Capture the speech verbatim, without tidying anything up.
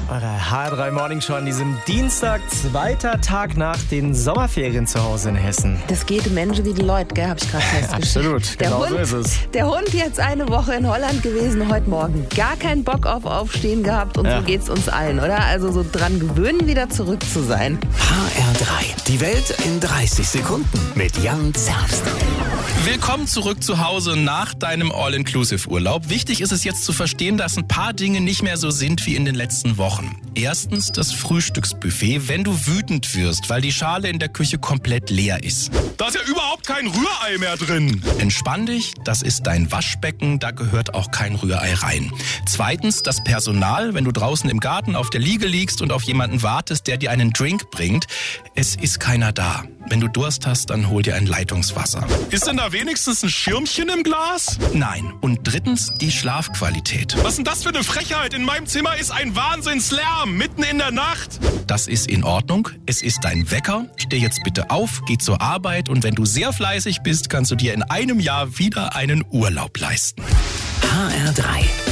Eure H R drei Morning Show an diesem Dienstag, zweiter Tag nach den Sommerferien zu Hause in Hessen. Das geht Menschen wie die Leute, gell, habe ich gerade festgestellt. Absolut, der genau Hund, so ist es. Der Hund jetzt eine Woche in Holland gewesen, heute Morgen gar keinen Bock auf Aufstehen gehabt und ja. so geht's uns allen, oder? Also so dran gewöhnen, wieder zurück zu sein. H R drei, die Welt in dreißig Sekunden mit Jan Zerbst. Willkommen zurück zu Hause nach deinem All-Inclusive-Urlaub. Wichtig ist es jetzt zu verstehen, dass ein paar Dinge nicht mehr so sind wie in den letzten Wochen. Erstens das Frühstücksbuffet, wenn du wütend wirst, weil die Schale in der Küche komplett leer ist. Da ist ja überhaupt kein Rührei mehr drin. Entspann dich, das ist dein Waschbecken, da gehört auch kein Rührei rein. Zweitens das Personal, wenn du draußen im Garten auf der Liege liegst und auf jemanden wartest, der dir einen Drink bringt. Es ist keiner da. Wenn du Durst hast, dann hol dir ein Leitungswasser. Ist denn da wenigstens ein Schirmchen im Glas? Nein. Und drittens die Schlafqualität. Was ist denn das für eine Frechheit? In meinem Zimmer ist ein Wahnsinnslärm, mitten in der Nacht. Das ist in Ordnung. Es ist dein Wecker. Steh jetzt bitte auf, geh zur Arbeit und wenn du sehr fleißig bist, kannst du dir in einem Jahr wieder einen Urlaub leisten. H R drei.